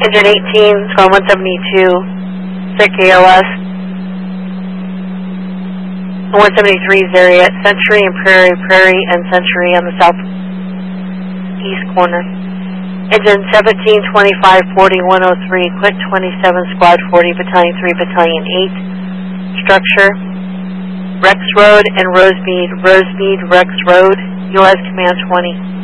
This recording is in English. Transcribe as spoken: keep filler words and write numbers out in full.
Engine eighteen, squad one seventy-two, sick A L S. one seventy-three is area, Century and Prairie, Prairie and Century on the southeast corner. Engine seventeen, twenty-five, forty, one oh three, quit twenty-seven, squad forty, battalion three, battalion eight. Structure, Rex Road and Rosemead, Rosemead, Rex Road, U S Command twenty.